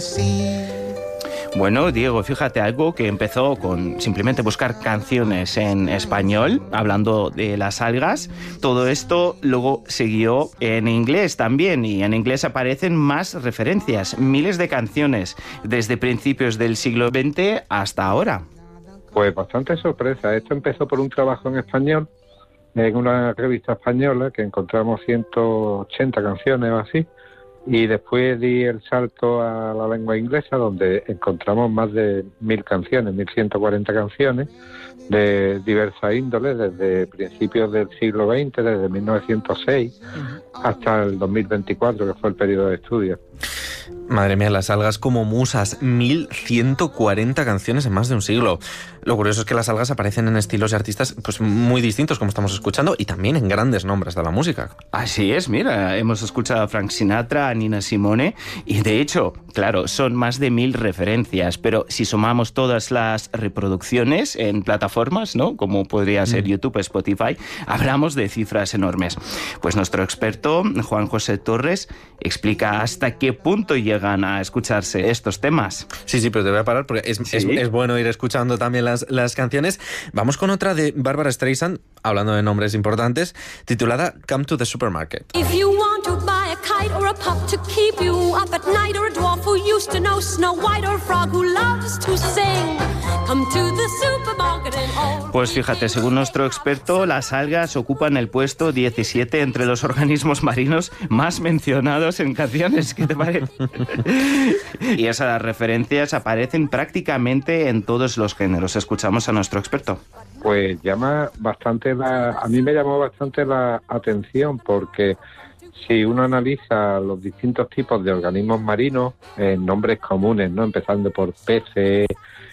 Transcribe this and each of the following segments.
Bueno, Diego, fíjate, algo que empezó con simplemente buscar canciones en español, hablando de las algas. Todo esto luego siguió en inglés también, y en inglés aparecen más referencias, miles de canciones, desde principios del siglo XX hasta ahora. Pues bastante sorpresa. Esto empezó por un trabajo en español, en una revista española, que encontramos 180 canciones o así, y después di el salto a la lengua inglesa, donde encontramos más de 1.000 canciones, 1.140 canciones, de diversas índoles, desde principios del siglo XX, desde 1906 hasta el 2024, que fue el periodo de estudio. Madre mía, las algas como musas, 1.140 canciones en más de un siglo. Lo curioso es que las algas aparecen en estilos y artistas pues muy distintos, como estamos escuchando, y también en grandes nombres de la música. Así es, mira, hemos escuchado a Frank Sinatra, a Nina Simone, y de hecho, claro, son más de 1.000 referencias, pero si sumamos todas las reproducciones en plataformas, ¿no?, como podría ser YouTube, Spotify, hablamos de cifras enormes. Pues nuestro experto, Juan José Torres, explica hasta qué punto llegan a escucharse estos temas. Sí, pero te voy a parar porque es bueno ir escuchando también las canciones. Vamos con otra de Barbara Streisand, hablando de nombres importantes, titulada Come to the Supermarket. If you want to buy a kite or a pup to keep you up at night, or a dwarf who used to know Snow White, or a frog who loves to sing, come to the supermarket and all. Pues fíjate, según nuestro experto, las algas ocupan el puesto 17 entre los organismos marinos más mencionados en canciones. ¿Qué te parece? Y esas referencias aparecen prácticamente en todos los géneros. Escuchamos a nuestro experto. Pues a mí me llamó bastante la atención, porque si uno analiza los distintos tipos de organismos marinos, nombres comunes, ¿no?, empezando por peces,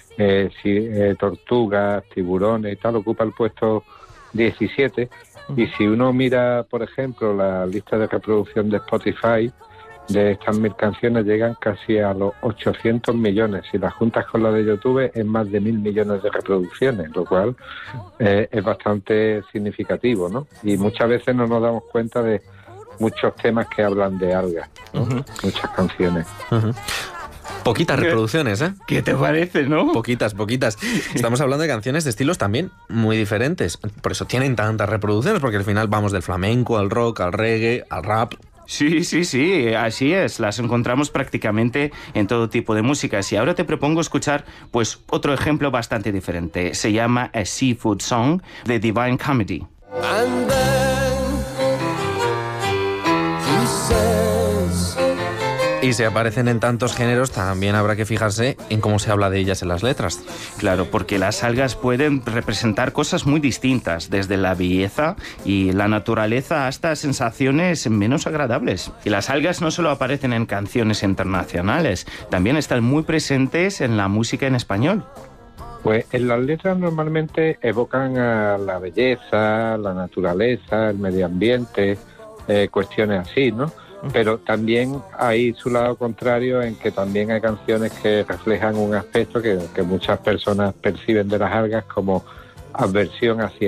tortugas, tiburones y tal, ocupa el puesto 17. Y si uno mira, por ejemplo, la lista de reproducción de Spotify, de estas 1.000 canciones llegan casi a los 800 millones. Si las juntas con la de YouTube, es más de 1.000 millones de reproducciones, lo cual es bastante significativo, ¿no? Y muchas veces no nos damos cuenta de muchos temas que hablan de algas, ¿no? Muchas canciones. Poquitas reproducciones, ¿eh? ¿Qué te parece, no? Poquitas. Estamos hablando de canciones de estilos también muy diferentes. Por eso tienen tantas reproducciones, porque al final vamos del flamenco al rock, al reggae, al rap. Sí, así es. Las encontramos prácticamente en todo tipo de músicas. Y ahora te propongo escuchar pues otro ejemplo bastante diferente. Se llama A Seafood Song de Divine Comedy. And then he says... Y si aparecen en tantos géneros, también habrá que fijarse en cómo se habla de ellas en las letras. Claro, porque las algas pueden representar cosas muy distintas, desde la belleza y la naturaleza hasta sensaciones menos agradables. Y las algas no solo aparecen en canciones internacionales, también están muy presentes en la música en español. Pues en las letras normalmente evocan a la belleza, la naturaleza, el medio ambiente, cuestiones así, ¿no? Pero también hay su lado contrario, en que también hay canciones que reflejan un aspecto que muchas personas perciben de las algas como aversión hacia